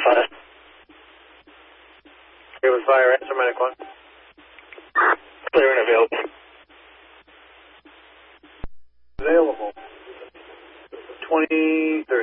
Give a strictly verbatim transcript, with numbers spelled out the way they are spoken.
five. Haven Fire, answer Medic one. Clear and available. Available. twenty thirty.